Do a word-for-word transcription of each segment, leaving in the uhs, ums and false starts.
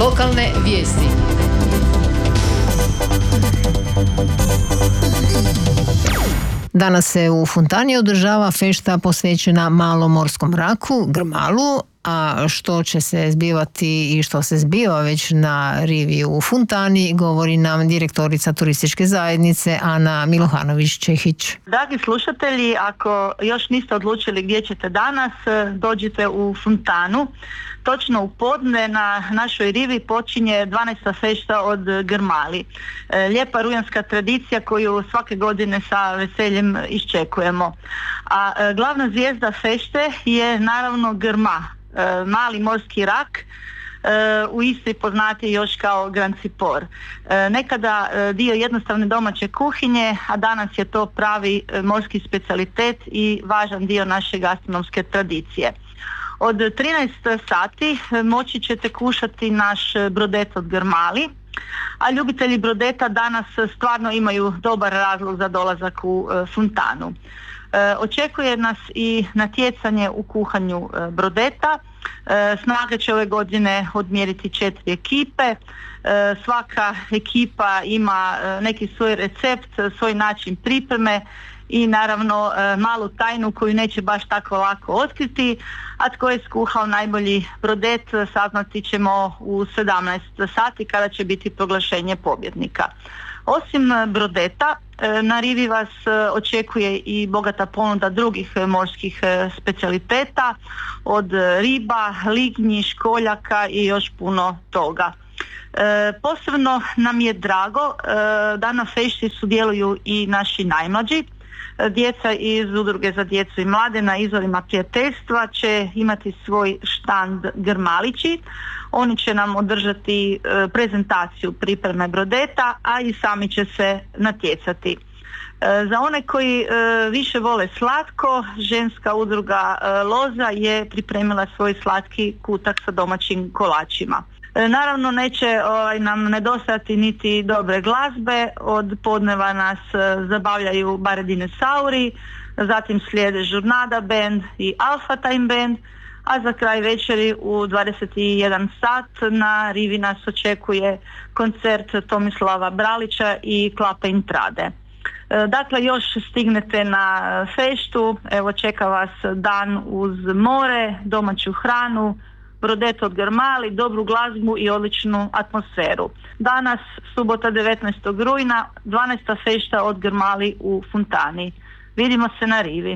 Lokalne vijesti. Danas se u Funtani održava fešta posvećena malom morskom raku, grmalu, a što će se zbivati i što se zbiva već na rivi u Funtani, govori nam direktorica turističke zajednice Ana Milohanović-Čehić. Dragi slušatelji, ako još niste odlučili gdje ćete danas, dođite u Funtanu. Točno u podne na našoj rivi počinje dvanaesta fešta od grmali. Lijepa rujanska tradicija koju svake godine sa veseljem iščekujemo. A glavna zvijezda fešte je naravno grma, mali morski rak, u Istri poznati još kao grancipor. Nekada dio jednostavne domaće kuhinje, a danas je to pravi morski specijalitet i važan dio naše gastronomske tradicije. Od trinaest sati moći ćete kušati naš brodet od grmali, a ljubitelji brodeta danas stvarno imaju dobar razlog za dolazak u Funtanu. Očekuje nas i natjecanje u kuhanju brodeta. Snage će ove godine odmjeriti četiri ekipe. Svaka ekipa ima neki svoj recept, svoj način pripreme i naravno malu tajnu koju neće baš tako lako otkriti, a tko je skuhao najbolji brodet saznati ćemo u sedamnaest sati kada će biti proglašenje pobjednika. Osim brodeta, na rivi vas očekuje i bogata ponuda drugih morskih specijaliteta, od riba, lignji, školjaka i još puno toga. E, posebno nam je drago e, da na fešti sudjeluju i naši najmlađi. Djeca iz Udruge za djecu i mlade na izvorima prijateljstva će imati svoj štand grmalići. Oni će nam održati e, prezentaciju pripreme brodeta, a i sami će se natjecati. E, za one koji e, više vole slatko, ženska udruga e, Loza je pripremila svoj slatki kutak sa domaćim kolačima. E, naravno neće ovaj, nam nedostajati niti dobre glazbe. Od podneva nas e, zabavljaju bare dinosauri, zatim slijede Žurnada band i Alfa Time band, a za kraj večeri u dvadeset jedan sat na rivi nas očekuje koncert Tomislava Bralića i Klape Intrade. E, dakle, još stignete na feštu, evo čeka vas dan uz more, domaću hranu, brodet od grmali, dobru glazbu i odličnu atmosferu. Danas, subota devetnaestog rujna, dvanaesta fešta od grmali u Funtani. Vidimo se na rivi.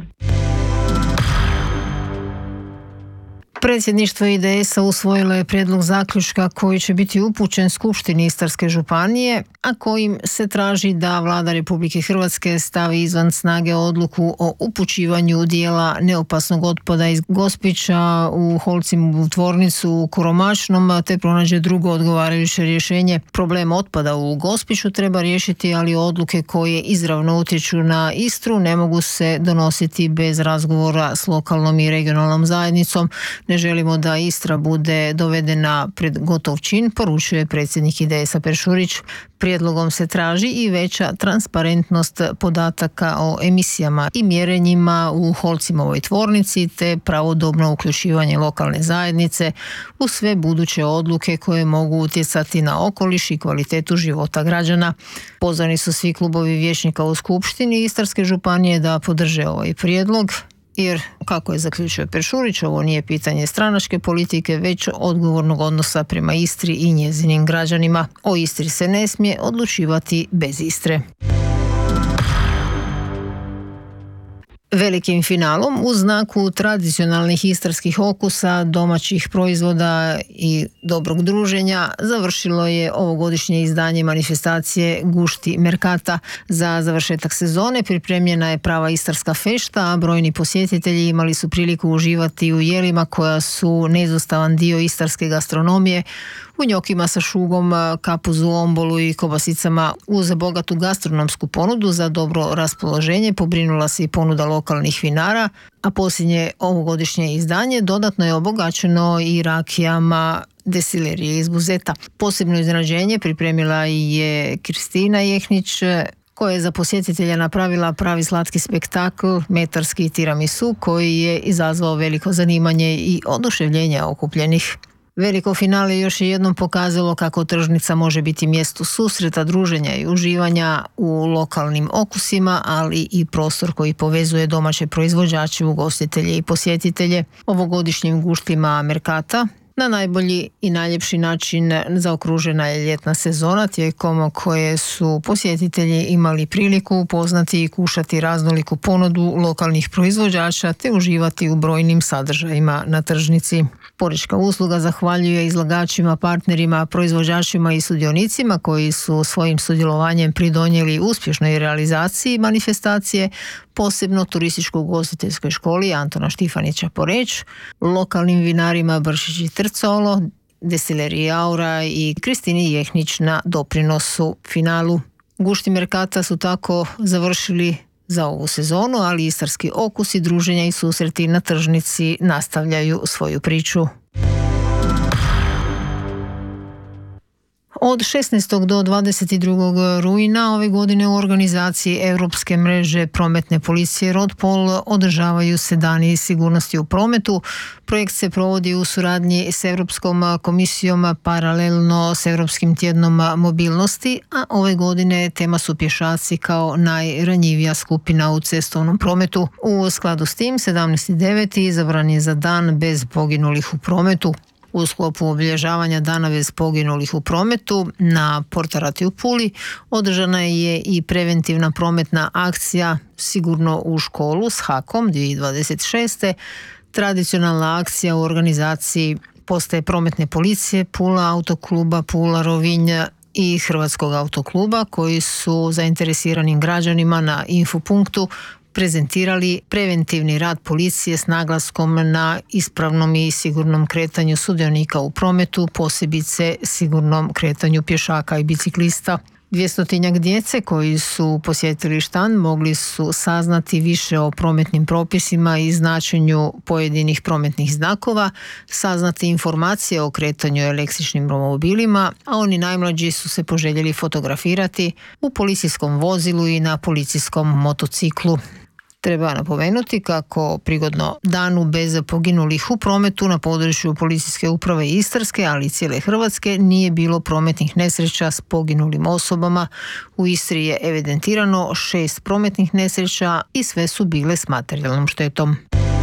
Predsjedništvo I D S-a usvojilo je prijedlog zaključka koji će biti upućen Skupštini Istarske županije, a kojim se traži da Vlada Republike Hrvatske stavi izvan snage odluku o upućivanju dijela neopasnog otpada iz Gospića u Holcimovu tvornicu u Koromačnom, te pronađe drugo odgovarajuće rješenje. Problem otpada u Gospiću treba riješiti, ali odluke koje izravno utječu na Istru ne mogu se donositi bez razgovora s lokalnom i regionalnom zajednicom. Ne želimo da Istra bude dovedena pred gotov čin, poručuje predsjednik I D S-a Peršurić. Prijedlogom se traži i veća transparentnost podataka o emisijama i mjerenjima u Holcimovoj tvornici, te pravodobno uključivanje lokalne zajednice u sve buduće odluke koje mogu utjecati na okoliš i kvalitetu života građana. Pozvani su svi klubovi vijećnika u Skupštini Istarske županije da podrže ovaj prijedlog, jer, kako je zaključio Peršurić, ovo nije pitanje stranačke politike, već odgovornog odnosa prema Istri i njezinim građanima. O Istri se ne smije odlučivati bez Istre. Velikim finalom u znaku tradicionalnih istarskih okusa, domaćih proizvoda i dobrog druženja završilo je ovogodišnje izdanje manifestacije Gušti Merkata. Za završetak sezone pripremljena je prava istarska fešta, a brojni posjetitelji imali su priliku uživati u jelima koja su neizostavan dio istarske gastronomije, u njokima sa šugom, kapuzu, ombolu i kobasicama. Uz bogatu gastronomsku ponudu za dobro raspoloženje pobrinula se i ponuda lokalnih vinara, a posljednje ovogodišnje izdanje dodatno je obogaćeno i rakijama destilerije iz Buzeta. Posebno iznenađenje pripremila je Kristina Jehnić, koja je za posjetitelja napravila pravi slatki spektakl, metarski tiramisu, koji je izazvao veliko zanimanje i oduševljenje okupljenih. Veliko finale još je jednom pokazalo kako tržnica može biti mjesto susreta, druženja i uživanja u lokalnim okusima, ali i prostor koji povezuje domaće proizvođače, ugostitelje i posjetitelje. Ovogodišnjim guštima Merkata na najbolji i najljepši način zaokružena je ljetna sezona, tijekom koje su posjetitelji imali priliku upoznati i kušati raznoliku ponudu lokalnih proizvođača te uživati u brojnim sadržajima na tržnici. Porečka usluga zahvaljuje izlagačima, partnerima, proizvođačima i sudionicima koji su svojim sudjelovanjem pridonijeli uspješnoj realizaciji manifestacije, posebno turističko-ugostiteljskoj školi Antona Štifanića Poreč, lokalnim vinarima Bršić i Trcolo, destileriji Aura i Kristini Jehnić na doprinosu finalu. Gušti Merkata su tako završili za ovu sezonu, ali istarski okusi, druženja i susreti na tržnici nastavljaju svoju priču. Od šesnaestog do dvadeset drugog rujna ove godine u organizaciji Europske mreže prometne policije Rodpol održavaju se dani sigurnosti u prometu. Projekt se provodi u suradnji s Europskom komisijom paralelno s Europskim tjednom mobilnosti, a ove godine tema su pješaci kao najranjivija skupina u cestovnom prometu. U skladu s tim sedamnaesti deveti izabran je za dan bez poginulih u prometu. U sklopu obilježavanja dana bez poginulih u prometu na Portarati u Puli održana je i preventivna prometna akcija Sigurno u školu s hakom dvije tisuće dvadeset šeste. Tradicionalna akcija u organizaciji postaje prometne policije Pula, autokluba Pula, Rovinj i Hrvatskog autokluba koji su zainteresiranim građanima na infopunktu prezentirali preventivni rad policije s naglaskom na ispravnom i sigurnom kretanju sudionika u prometu, posebice sigurnom kretanju pješaka i biciklista. Dvjestotinjak djece koji su posjetili štand mogli su saznati više o prometnim propisima i značenju pojedinih prometnih znakova, saznati informacije o kretanju električnim romobilima, a oni najmlađi su se poželjeli fotografirati u policijskom vozilu i na policijskom motociklu. Treba napomenuti kako prigodno danu bez poginulih u prometu na području Policijske uprave Istarske, ali i cijele Hrvatske, nije bilo prometnih nesreća s poginulim osobama. U Istri je evidentirano šest prometnih nesreća i sve su bile s materijalnom štetom.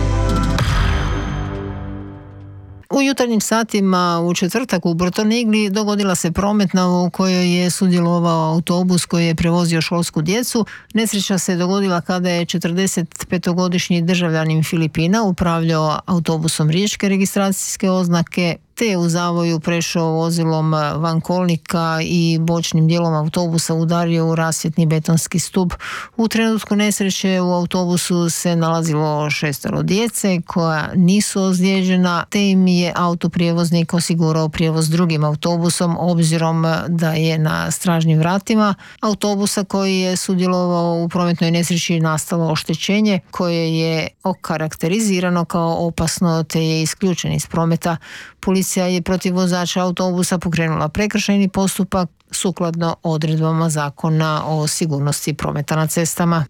U jutarnjim satima u četvrtak u Brtonigli dogodila se prometna u kojoj je sudjelovao autobus koji je prevozio školsku djecu. Nesreća se dogodila kada je četrdesetpetogodišnji državljanin Filipina upravljao autobusom riječke registracijske oznake te je u zavoju prešao vozilom van kolnika i bočnim dijelom autobusa udario u rasvjetni betonski stup. U trenutku nesreće u autobusu se nalazilo šestero djece koja nisu ozlijeđena, te im je autoprijevoznik osigurao prijevoz drugim autobusom obzirom da je na stražnjim vratima autobusa koji je sudjelovao u prometnoj nesreći nastalo oštećenje koje je okarakterizirano kao opasno te je isključen iz prometa. Policija je protiv vozača autobusa pokrenula prekršajni postupak sukladno odredbama Zakona o sigurnosti prometa na cestama.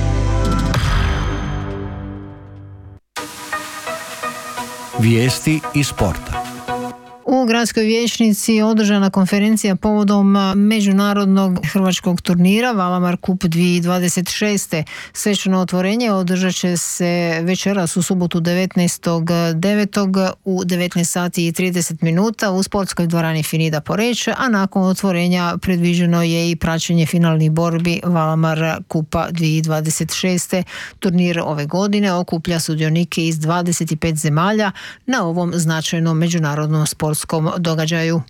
Vijesti iz sporta. U gradskoj vijećnici održana konferencija povodom međunarodnog hrvačkog turnira Valamar Cup dvije tisuće dvadeset šeste. Svečano otvorenje održat će se večeras u subotu devetnaestog devetog u devetnaest sati i trideset minuta u sportskoj dvorani Finida Poreč, a nakon otvorenja predviđeno je i praćenje finalnih borbi Valamar Cupa dvije tisuće dvadeset šeste. Turnir ove godine okuplja sudionike iz dvadeset pet zemalja na ovom značajnom međunarodnom sportskom događaju.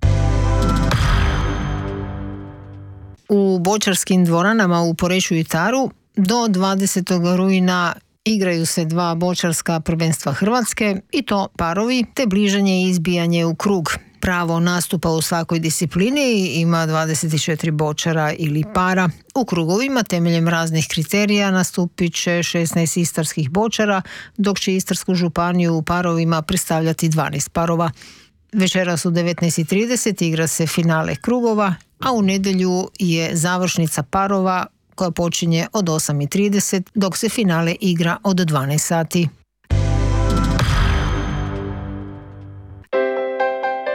U bočarskim dvoranama u Poreču i Taru do dvadesetog rujna igraju se dva bočarska prvenstva Hrvatske i to parovi te bližanje i izbijanje u krug. Pravo nastupa u svakoj disciplini ima dvadeset četiri bočara ili para. U krugovima temeljem raznih kriterija nastupit će šesnaest istarskih bočara, dok će Istarsku županiju u parovima predstavljati dvanaest parova. Večeras u devetnaest i trideset igra se finale krugova, a u nedjelju je završnica parova koja počinje od osam i trideset, dok se finale igra od dvanaest sati.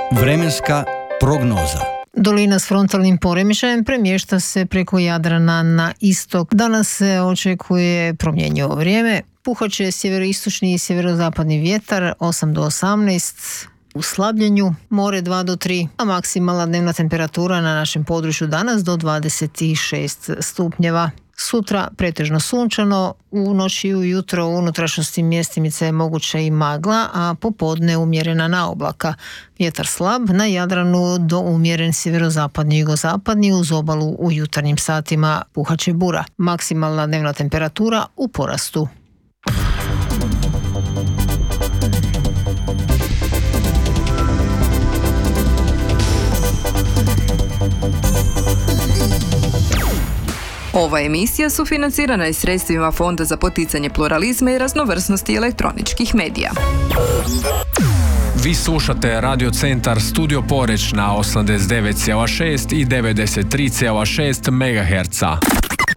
Vremenska prognoza. Dolina s frontalnim poremećajem premješta se preko Jadrana na istok. Danas se očekuje promjenjivo vrijeme. Puhat će sjeveroistočni i sjeverozapadni vjetar osam do osamnaest, u slabljenju more dva do tri, a maksimalna dnevna temperatura na našem području danas do dvadeset šest stupnjeva. Sutra pretežno sunčano, u noći i ujutro u unutrašnjosti mjestimice je moguća i magla, a popodne umjerena naoblaka. Vjetar slab, na Jadranu do umjeren sjeverozapadni i jugozapadni, uz obalu u jutarnjim satima puhat će bura. Maksimalna dnevna temperatura u porastu. Ova emisija sufinancirana je sredstvima Fonda za poticanje pluralizma i raznovrsnosti elektroničkih medija. Vi slušate Radio Centar Studio Poreć na osamdeset devet zarez šest i devedeset tri zarez šest megaherca.